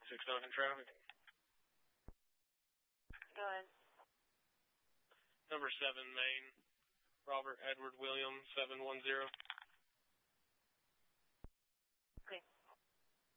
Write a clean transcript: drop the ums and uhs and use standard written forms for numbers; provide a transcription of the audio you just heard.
69 traffic. Go ahead. Number 7, Maine. Robert Edward Williams, 710.